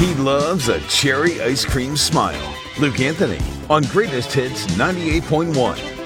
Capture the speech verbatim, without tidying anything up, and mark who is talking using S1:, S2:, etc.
S1: He loves a cherry ice cream smile. Luke Anthony on Greatest Hits ninety-eight point one.